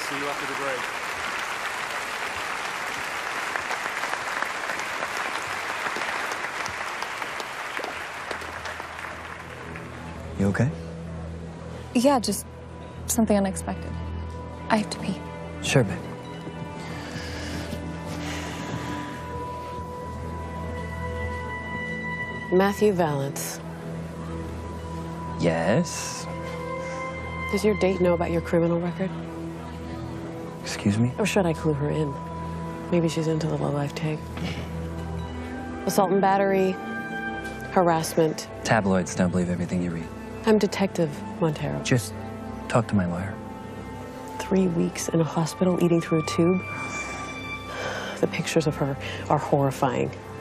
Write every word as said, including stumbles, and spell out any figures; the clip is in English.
See you after the break. You okay? Yeah, just something unexpected. I have to pee. Sure, babe. Matthew Valance. Yes? Does your date know about your criminal record? Excuse me? Or should I clue her in? Maybe she's into the low-life tag. Assault and battery, harassment. Tabloids don't believe everything you read. I'm Detective Montero. Just talk to my lawyer. Three weeks in a hospital eating through a tube. The pictures of her are horrifying.